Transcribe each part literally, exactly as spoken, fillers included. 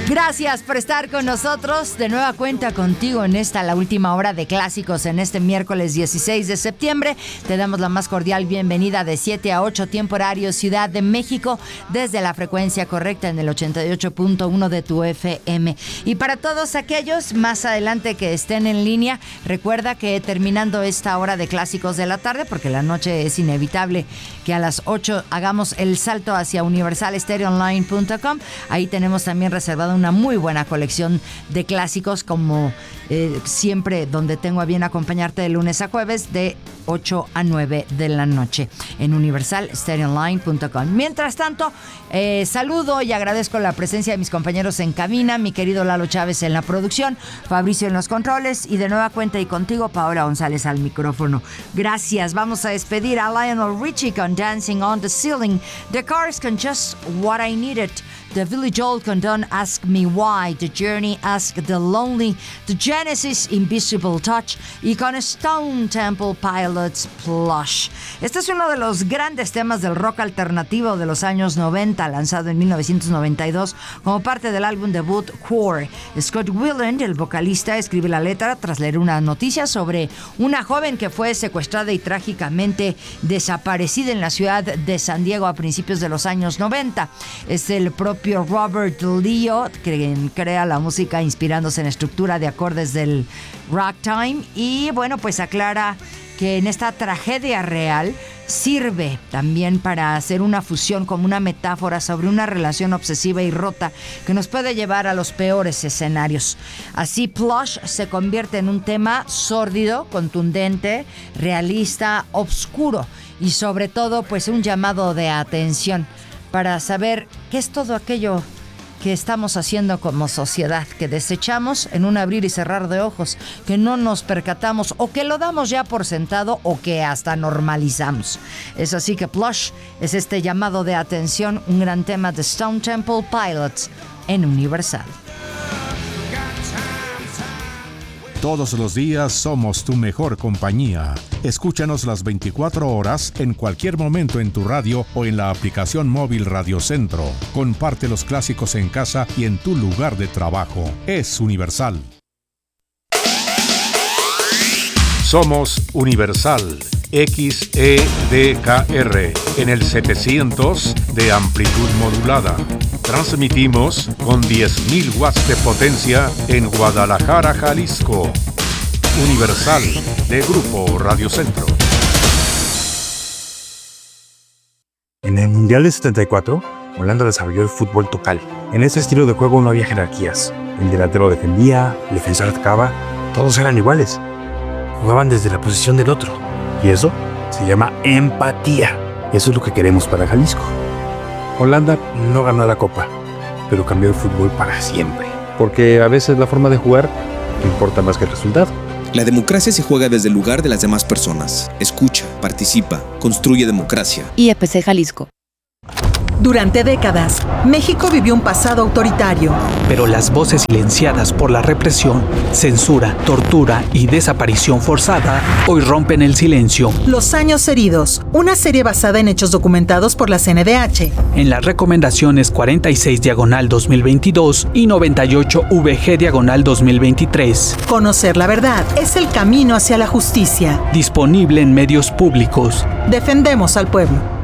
Gracias por estar con nosotros. De nueva cuenta contigo en esta, la última hora de clásicos en este miércoles dieciséis de septiembre. Te damos la más cordial bienvenida de siete a ocho, tiempo horario Ciudad de México, desde la frecuencia correcta en el ochenta y ocho punto uno de tu F M. Y para todos aquellos más adelante que estén en línea, recuerda que terminando esta hora de clásicos de la tarde, porque la noche es inevitable que a las ocho hagamos el salto hacia universal stereo online punto com. Ahí tenemos también reservado una muy buena colección de clásicos, como eh, siempre, donde tengo a bien acompañarte de lunes a jueves de ocho a nueve de la noche en universal stereo online punto com. Mientras tanto, eh, saludo y agradezco la presencia de mis compañeros en cabina, mi querido Lalo Chávez en la producción, Fabricio en los controles y de nueva cuenta y contigo, Paola González al micrófono. Gracias. Vamos a despedir a Lionel Richie con Dancing on the Ceiling, The Cars con Just What I Needed, The Billy Joel con Don't Ask Me Why, The Journey, Ask the Lonely, The Genesis, Invisible Touch y con Stone Temple Pilots, Plush. Este es uno de los grandes temas del rock alternativo de los años noventa, lanzado en mil novecientos noventa y dos como parte del álbum debut Core. Scott Weiland, el vocalista, escribe la letra tras leer una noticia sobre una joven que fue secuestrada y trágicamente desaparecida en la ciudad de San Diego a principios de los años noventa. Es el propio Robert Leo quien crea la música inspirándose en estructura de acordes del ragtime y bueno, pues aclara que en esta tragedia real sirve también para hacer una fusión como una metáfora sobre una relación obsesiva y rota que nos puede llevar a los peores escenarios. Así, Plush se convierte en un tema sórdido, contundente, realista, oscuro y sobre todo pues un llamado de atención para saber qué es todo aquello que estamos haciendo como sociedad, que desechamos en un abrir y cerrar de ojos, que no nos percatamos o que lo damos ya por sentado o que hasta normalizamos. Es así que Plush es este llamado de atención, un gran tema de Stone Temple Pilots en Universal. Todos los días somos tu mejor compañía. Escúchanos las veinticuatro horas en cualquier momento en tu radio o en la aplicación móvil Radio Centro. Comparte los clásicos en casa y en tu lugar de trabajo. Es Universal. Somos Universal X E D K R en el setecientos de amplitud modulada. Transmitimos con diez mil watts de potencia en Guadalajara, Jalisco. Universal de Grupo Radio Centro. En el Mundial de setenta y cuatro, Holanda desarrolló el fútbol total. En este estilo de juego no había jerarquías. El delantero defendía, el defensor atacaba, todos eran iguales. Jugaban desde la posición del otro. Y eso se llama empatía. Eso es lo que queremos para Jalisco. Holanda no ganó la Copa, pero cambió el fútbol para siempre. Porque a veces la forma de jugar importa más que el resultado. La democracia se juega desde el lugar de las demás personas. Escucha, participa, construye democracia. I E P C Jalisco. Durante décadas, México vivió un pasado autoritario. Pero las voces silenciadas por la represión, censura, tortura y desaparición forzada hoy rompen el silencio. Los años heridos, una serie basada en hechos documentados por la C N D H. En las recomendaciones cuarenta y seis diagonal dos mil veintidós y noventa y ocho V G diagonal dos mil veintitrés. Conocer la verdad es el camino hacia la justicia. Disponible en medios públicos. Defendemos al pueblo.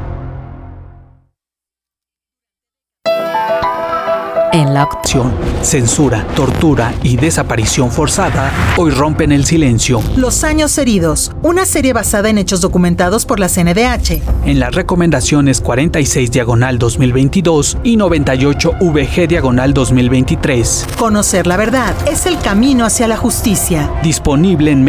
En la acción, censura, tortura y desaparición forzada hoy rompen el silencio. Los años heridos, una serie basada en hechos documentados por la C N D H. En las recomendaciones cuarenta y seis diagonal dos mil veintidós y noventa y ocho V G diagonal dos mil veintitrés. Conocer la verdad es el camino hacia la justicia. Disponible en